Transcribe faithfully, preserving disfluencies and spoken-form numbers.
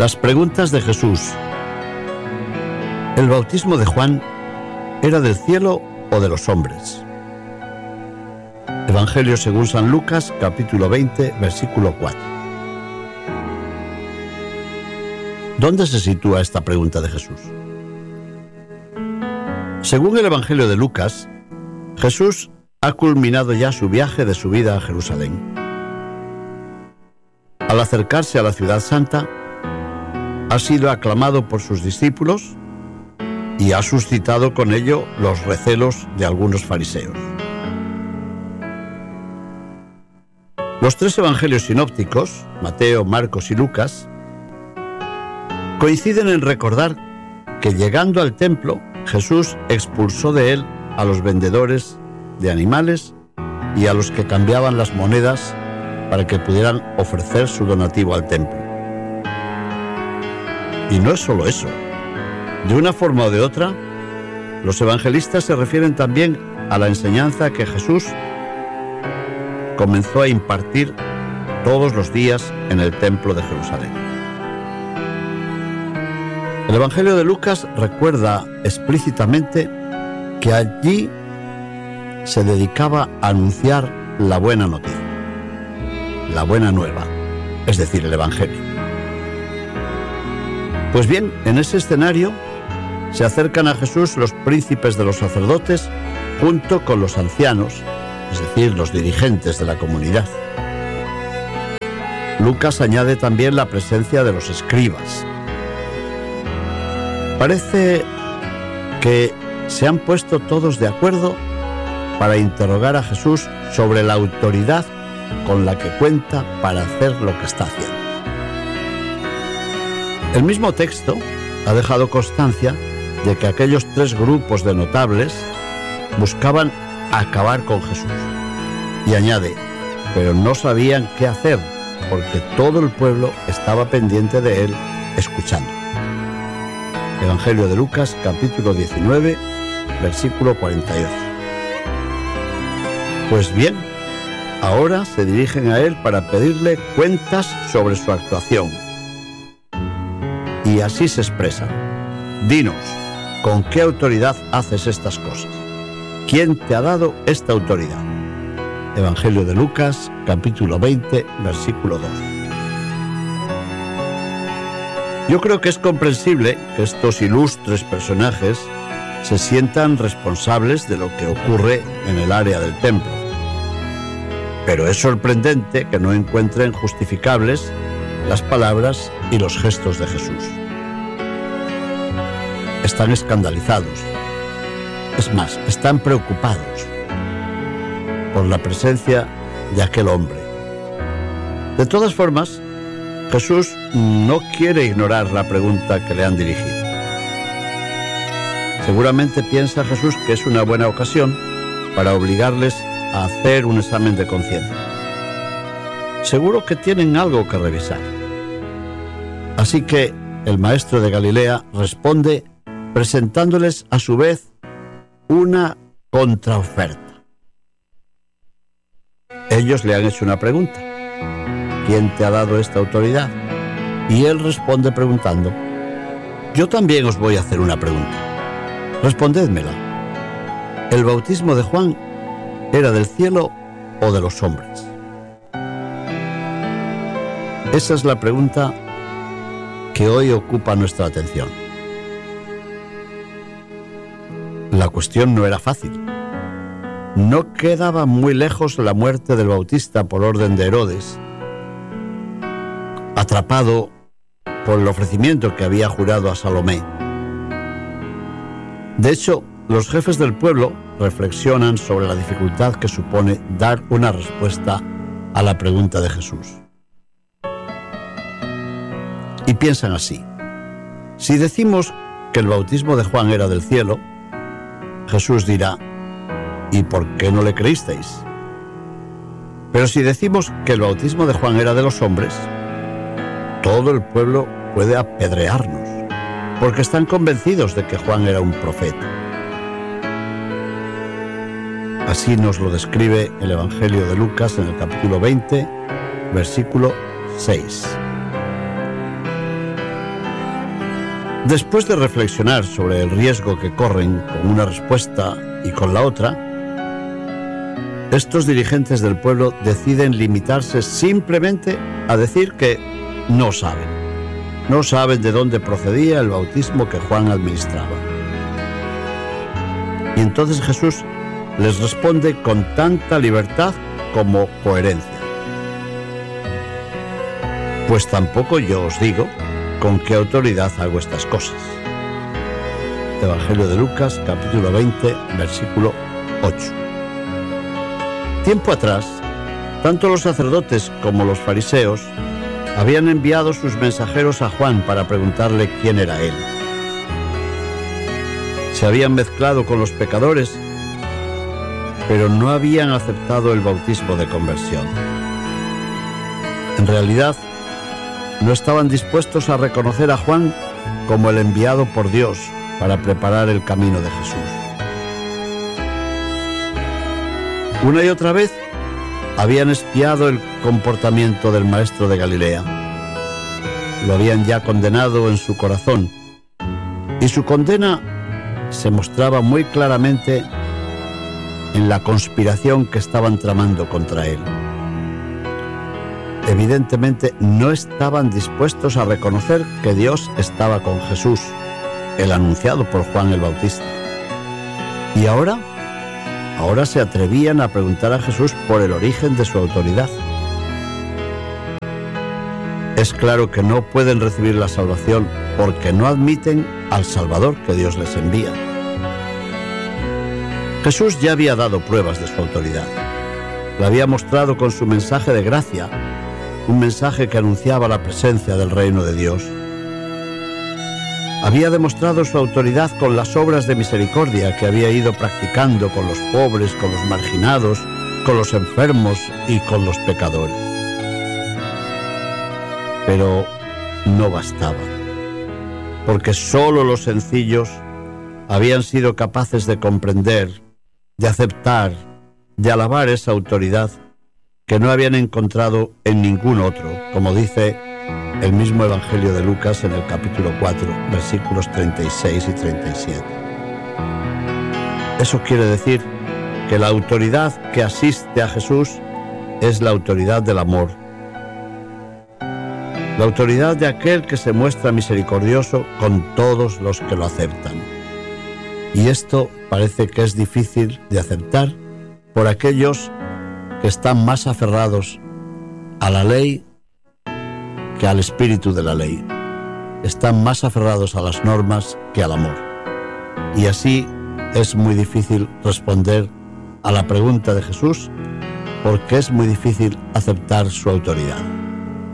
Las preguntas de Jesús. ¿El bautismo de Juan era del cielo o de los hombres? Evangelio según San Lucas, capítulo veinte, versículo cuatro. ¿Dónde se sitúa esta pregunta de Jesús? Según el Evangelio de Lucas, Jesús ha culminado ya su viaje de subida a Jerusalén. Al acercarse a la ciudad santa, ha sido aclamado por sus discípulos y ha suscitado con ello los recelos de algunos fariseos. Los tres evangelios sinópticos, Mateo, Marcos y Lucas, coinciden en recordar que llegando al templo, Jesús expulsó de él a los vendedores de animales y a los que cambiaban las monedas para que pudieran ofrecer su donativo al templo. Y no es solo eso. De una forma o de otra, los evangelistas se refieren también a la enseñanza que Jesús comenzó a impartir todos los días en el templo de Jerusalén. El Evangelio de Lucas recuerda explícitamente que allí se dedicaba a anunciar la buena noticia, la buena nueva, es decir, el Evangelio. Pues bien, en ese escenario se acercan a Jesús los príncipes de los sacerdotes junto con los ancianos, es decir, los dirigentes de la comunidad. Lucas añade también la presencia de los escribas. Parece que se han puesto todos de acuerdo para interrogar a Jesús sobre la autoridad con la que cuenta para hacer lo que está haciendo. El mismo texto ha dejado constancia de que aquellos tres grupos de notables buscaban acabar con Jesús. Y añade, pero no sabían qué hacer, porque todo el pueblo estaba pendiente de él, escuchando. Evangelio de Lucas, capítulo diecinueve, versículo cuarenta y ocho. Pues bien, ahora se dirigen a él para pedirle cuentas sobre su actuación. Y así se expresan: dinos, ¿con qué autoridad haces estas cosas? ¿Quién te ha dado esta autoridad? Evangelio de Lucas, capítulo veinte, versículo dos. Yo creo que es comprensible que estos ilustres personajes se sientan responsables de lo que ocurre en el área del templo. Pero es sorprendente que no encuentren justificables las palabras y los gestos de Jesús. Están escandalizados. Es más, están preocupados por la presencia de aquel hombre. De todas formas, Jesús no quiere ignorar la pregunta que le han dirigido. Seguramente piensa Jesús que es una buena ocasión para obligarles a hacer un examen de conciencia. Seguro que tienen algo que revisar. Así que el maestro de Galilea responde presentándoles a su vez una contraoferta. Ellos le han hecho una pregunta: ¿quién te ha dado esta autoridad? Y él responde preguntando: yo también os voy a hacer una pregunta. Respondédmela. ¿El bautismo de Juan era del cielo o de los hombres? Esa es la pregunta que hoy ocupa nuestra atención. La cuestión no era fácil. No quedaba muy lejos la muerte del Bautista por orden de Herodes, atrapado por el ofrecimiento que había jurado a Salomé. De hecho, los jefes del pueblo reflexionan sobre la dificultad que supone dar una respuesta a la pregunta de Jesús. Y piensan así: si decimos que el bautismo de Juan era del cielo, Jesús dirá: ¿y por qué no le creísteis? Pero si decimos que el bautismo de Juan era de los hombres, todo el pueblo puede apedrearnos, porque están convencidos de que Juan era un profeta. Así nos lo describe el Evangelio de Lucas en el capítulo veinte, versículo seis. Después de reflexionar sobre el riesgo que corren con una respuesta y con la otra, estos dirigentes del pueblo deciden limitarse simplemente a decir que no saben. No saben de dónde procedía el bautismo que Juan administraba. Y entonces Jesús les responde con tanta libertad como coherencia. Pues tampoco yo os digo con qué autoridad hago estas cosas. Evangelio de Lucas, capítulo veinte, versículo ocho. Tiempo atrás, tanto los sacerdotes como los fariseos habían enviado sus mensajeros a Juan para preguntarle quién era él. Se habían mezclado con los pecadores, pero no habían aceptado el bautismo de conversión. En realidad, no estaban dispuestos a reconocer a Juan como el enviado por Dios para preparar el camino de Jesús. Una y otra vez habían espiado el comportamiento del maestro de Galilea. Lo habían ya condenado en su corazón, y su condena se mostraba muy claramente en la conspiración que estaban tramando contra él. Evidentemente no estaban dispuestos a reconocer que Dios estaba con Jesús, el anunciado por Juan el Bautista. Y ahora, ahora se atrevían a preguntar a Jesús por el origen de su autoridad. Es claro que no pueden recibir la salvación porque no admiten al Salvador que Dios les envía. Jesús ya había dado pruebas de su autoridad. La había mostrado con su mensaje de gracia, un mensaje que anunciaba la presencia del reino de Dios. Había demostrado su autoridad con las obras de misericordia que había ido practicando con los pobres, con los marginados, con los enfermos y con los pecadores. Pero no bastaba, porque solo los sencillos habían sido capaces de comprender, de aceptar, de alabar esa autoridad que no habían encontrado en ningún otro, como dice el mismo Evangelio de Lucas en el capítulo cuatro, versículos treinta y seis y treinta y siete. Eso quiere decir que la autoridad que asiste a Jesús es la autoridad del amor, la autoridad de aquel que se muestra misericordioso con todos los que lo aceptan. Y esto parece que es difícil de aceptar por aquellos que están más aferrados a la ley que al espíritu de la ley. Están más aferrados a las normas que al amor. Y así es muy difícil responder a la pregunta de Jesús, porque es muy difícil aceptar su autoridad.